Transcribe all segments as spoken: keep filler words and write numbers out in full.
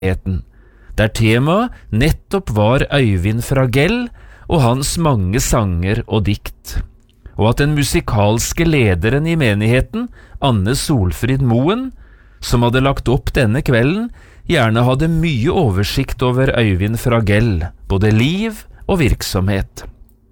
menigheten, der temaet nettopp var Øyvind Fragell og hans mange sanger og dikt, og at den musikalske lederen i menigheten, Anne Solfrid Moen, som hadde lagt opp denne kvelden, gjerne hadde mye oversikt over Øyvind Fragell, både liv og virksomhet.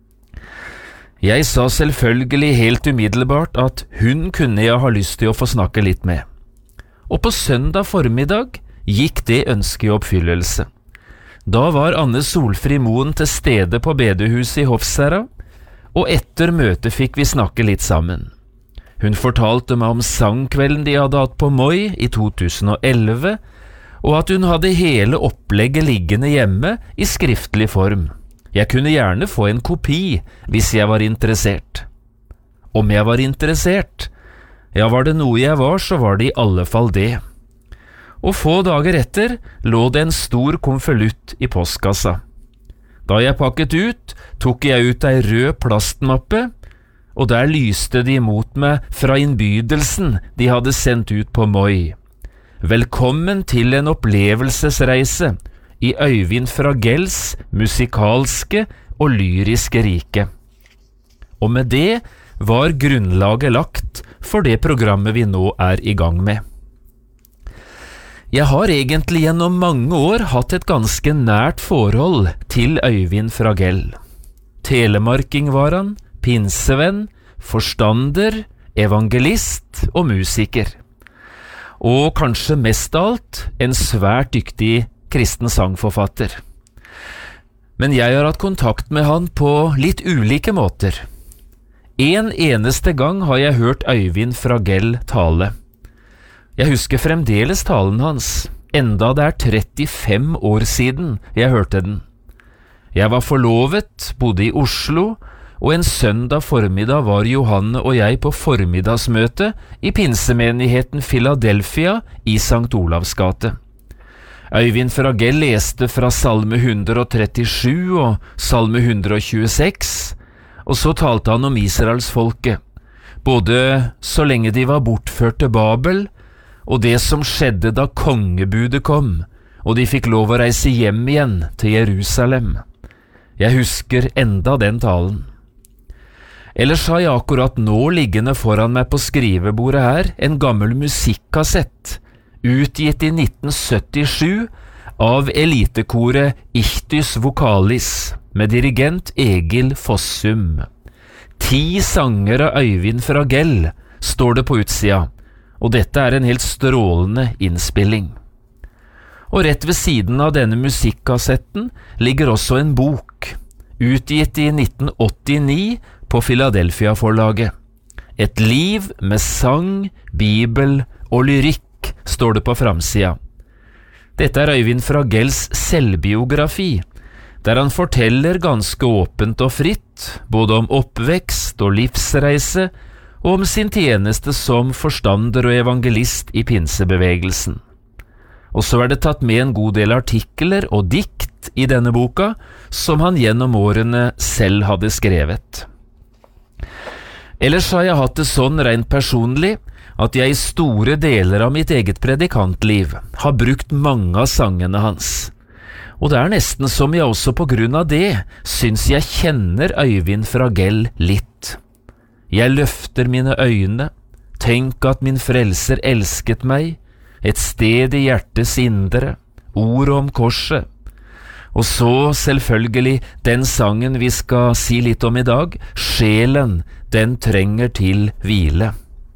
Jeg sa selvfølgelig helt umiddelbart at hun kunne jeg ha lyst til å få snakke litt med. Og på søndag formiddag gikk det ønsket i oppfyllelse. Da var Anne Solfrid Moen til stede på bedehuset i Hofsæra, og etter møtet fikk vi snakke litt sammen. Hun fortalte meg om sangkvelden de hadde hatt på Moi i to tusen og elleve, og at hun hadde hele opplegget liggende hjemme i skriftlig form. Jeg kunne gjerne få en kopi hvis jeg var interessert. Om jeg var interessert? Ja, var det noe jeg var, så var det i alle fall det. Og få dager etter lå det en stor konvolutt i postkassa. Da jeg pakket ut, tok jeg ut ei rød plastmappe, og der lyste de mot meg fra innbydelsen de hadde sendt ut på Moi. Velkommen til en opplevelsesreise i Øyvind Fragells musikalske og lyriske rike. Og med det var grunnlaget lagt for det programmet vi nå er i gang med. Jeg har egentlig gjennom mange år hatt et ganske nært forhold til Øyvind Fragell. Telemarking var han, pinsevenn, forstander, evangelist og musiker. Og kanskje mest av alt en svært dyktig kristen sangforfatter. Men jeg har hatt kontakt med han på litt ulike måter. En eneste gang har jeg hørt Øyvind Fragell tale. Jeg husker fremdeles talen hans, enda det er trettifem år siden jeg hørte den. Jeg var forlovet, bodde i Oslo, og en søndag formiddag var Johanne og jeg på formiddagsmøte i pinsemenigheten Philadelphia i Sankt Olavs gate. Øyvind Fragell leste fra salme hundre og trettisju og salme hundre og tjueseks, og så talte han om Israelsfolket, både så lenge de var bortført til Babel, og det som skjedde da kongebudet kom, og de fikk lov å reise hjem igjen til Jerusalem. Jeg husker enda den talen. Ellers har jeg akkurat nå liggende foran meg på skrivebordet her en gammel musikkassett, utgitt i nitten syttisju av elitekoret Ichthys Vocalis, med dirigent Egil Fossum. Ti sanger av Øyvind Fragell står det på utsida, og dette er en helt strålende innspilling. Og rett ved siden av denne musikkassetten ligger også en bok, utgitt i nitten åttini på Philadelphia-forlaget. Et liv med sang, bibel og lyrikk, står det på framsida. Dette er Øyvind Fragells selvbiografi, der han forteller ganske åpent og fritt, både om oppvekst og livsreise, og om sin tjeneste som forstander og evangelist i pinsebevegelsen. Og så er det tatt med en god del artikler og dikt i denne boka, som han gjennom årene selv hadde skrevet. Ellers har jeg hatt det sånn rent personlig, at jeg i store deler av mitt eget predikantliv har brukt mange av sangene hans. Og det er nesten som jeg også på grunn av det syns jeg kjenner Øyvind Fragell litt. Jeg løfter mine øyne, tenk at min frelser elsket meg, et sted i hjertets indre, ord om korset. Og så selvfølgelig den sangen vi skal si litt om i dag, Sjelen, den trenger til hvile.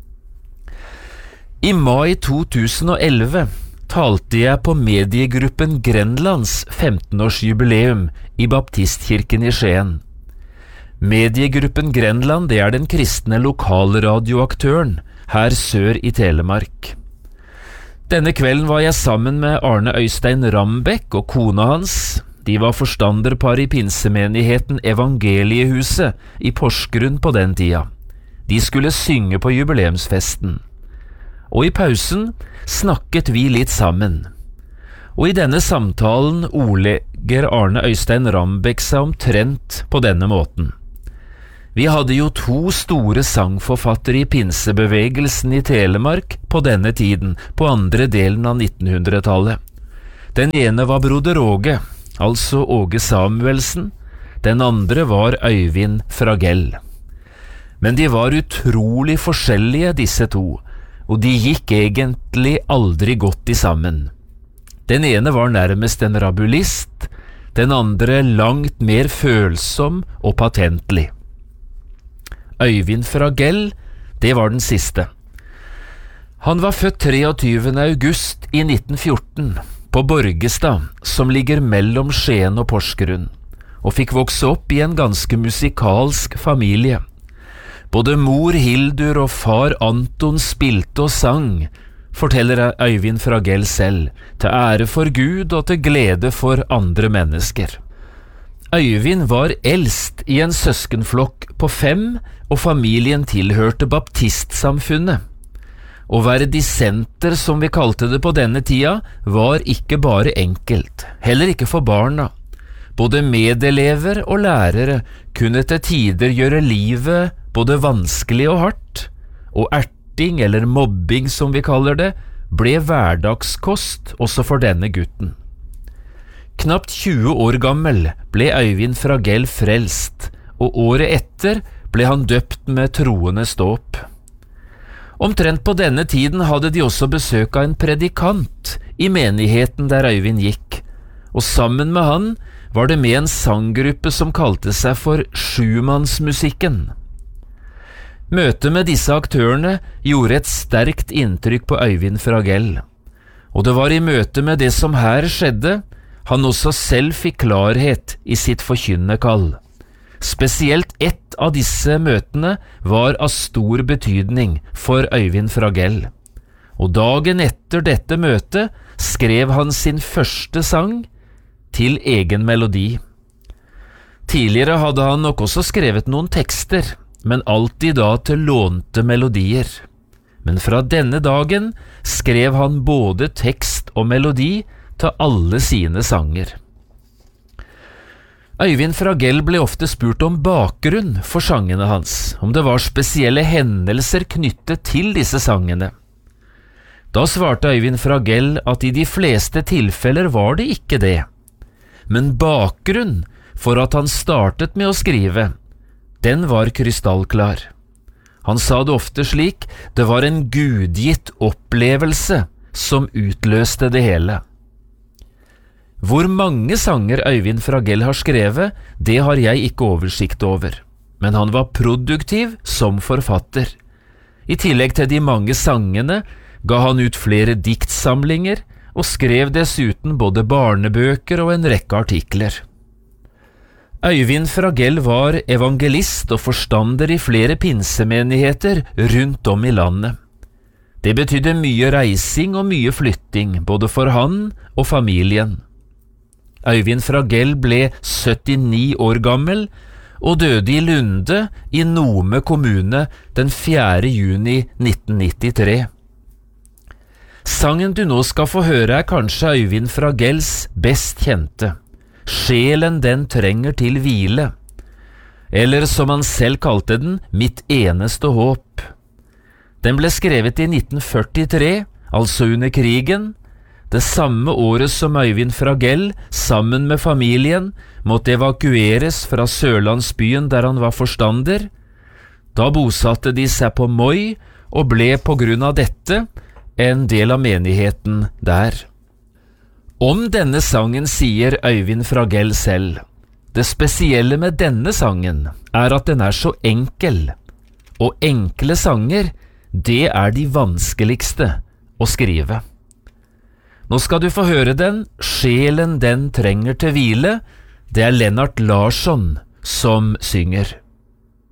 I mai to tusen og elleve talte jeg på mediegruppen Grenlands femtenårsjubileum i Baptistkirken i Skien. Mediegruppen Grenland, det er den kristne lokalradioaktøren her sør i Telemark. Denne kvelden var jeg sammen med Arne Øystein Rambekk og kona hans. De var forstanderpar i pinsemenigheten Evangeliehuset i Porsgrunn på den tida. De skulle synge på jubileumsfesten. Og i pausen snakket vi litt sammen. Og i denne samtalen ordlegger Arne Øystein Rambekk seg omtrent på denne måten. Vi hadde jo to store sangforfattere i pinsebevegelsen i Telemark på denne tiden, på andre delen av nittenhundretallet. Den ene var broder Åge, altså Åge Samuelsen, den andre var Øyvind fra Gell. Men de var utrolig forskjellige, disse to, og de gikk egentlig aldri godt i sammen. Den ene var nærmest en rabulist, den andre langt mer følsom og patentlig. Øyvind fra Gell, det var den siste. Han var født treogtyvende august i nitten fjorten på Borgestad, som ligger mellom Skien og Porsgrunn, og fikk vokse opp i en ganske musikalsk familie. Både mor Hildur og far Anton spilte og sang, forteller Øyvind fra Gell selv, til ære for Gud og til glede for andre mennesker. Øyvind var eldst i en søskenflokk på fem, og familien tilhørte baptistsamfunnet. Å være dissenter, som vi kalte det på denne tida, var ikke bare enkelt, heller ikke for barna. Både medelever og lærere kunne til tider gjøre livet både vanskelig og hardt, og erting, eller mobbing som vi kaller det, ble hverdagskost også for denne gutten. Knapt tjue år gammel ble Øyvind fra Gell frelst, og året etter ble han døpt med troendes dåp. Omtrent på denne tiden hadde de også besøk av en predikant i menigheten der Øyvind gikk, og sammen med han var det med en sanggruppe som kalte seg for Sjumannsmusikken. Møtet med disse aktørene gjorde et sterkt inntrykk på Øyvind fra Gell, og det var i møte med det som her skjedde, han også selv fikk klarhet i sitt forkynnekall. Spesielt ett av disse møtene var av stor betydning for Øyvind fra Gell, og dagen etter dette møtet skrev han sin første sang til egen melodi. Tidligere hadde han nok også skrevet noen tekster, men alltid da til lånte melodier. Men fra denne dagen skrev han både tekst og melodi til alle sine sanger. Øyvind fra Gell ble ofte spurt om bakgrunn for sangene hans, om det var spesielle hendelser knyttet til disse sangene. Da svarte Øyvind fra Gell at i de fleste tilfeller var det ikke det, men bakgrunn for at han startet med å skrive, den var krystallklar. Han sa det ofte slik, det var en gudgitt opplevelse som utløste det hele. Hvor mange sanger Øyvind fra Gell har skrevet, det har jeg ikke oversikt over, men han var produktiv som forfatter. I tillegg til de mange sangene ga han ut flere diktsamlinger, og skrev dessuten både barnebøker og en rekke artikler. Øyvind fra Gell var evangelist og forstander i flere pinsemenigheter rundt om i landet. Det betydde mye reising og mye flytting, både for han og familien. Øyvind fra Gell ble syttini år gammel og døde i Lunde i Nome kommune den fjerde juni nitten nittitre. Sangen du nå skal få høre er kanskje Øyvind fra Gells best kjente. Sjelen den trenger til hvile, eller som han selv kalte den, mitt eneste håp. Den ble skrevet i nitten førtitre, altså under krigen, det samme året som Øyvind fra Gell, sammen med familien, måtte evakueres fra Sørlandsbyen der han var forstander. Da bosatte de seg på Moi, og ble på grunn av dette en del av menigheten der. Om denne sangen sier Øyvind fra Gell selv, det spesielle med denne sangen er at den er så enkel, og enkle sanger, det er de vanskeligste å skrive. Nå skal du få høre den, Sjelen den trenger til hvile, det er Lennart Larsson som synger.